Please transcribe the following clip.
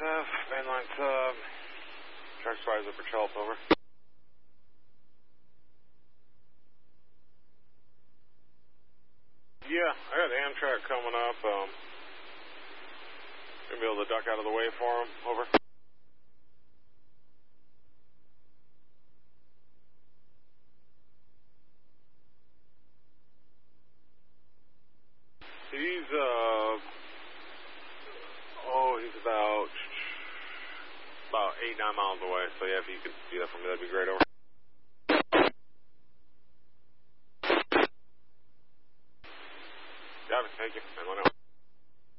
SF, mainline sub, track supervisor for Chelp, over. Yeah, I got Amtrak coming up. Gonna be able to duck out of the way for him, over. He's, he's about 8-9 miles away. So yeah, if you could do that for me, that'd be great, over. Got it, thank you.